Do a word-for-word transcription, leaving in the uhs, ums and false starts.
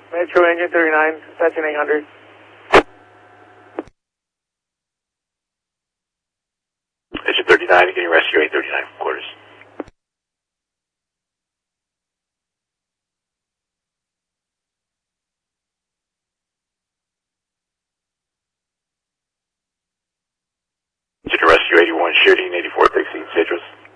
Metro Engine thirty-nine, Section eight hundred. Engine thirty-nine, getting rescue eight thirty-nine from quarters. Engine to rescue eighty-one, shooting eighty-four sixteen Citrus.